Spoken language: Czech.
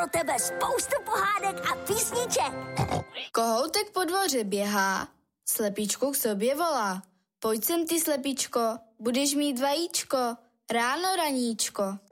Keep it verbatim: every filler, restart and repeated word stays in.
pro tebe spoustu pohádek a písniček. Kohoutek po dvoře běhá, slepíčku k sobě volá. Pojď sem ty, slepíčko, budeš mít vajíčko, ráno raníčko.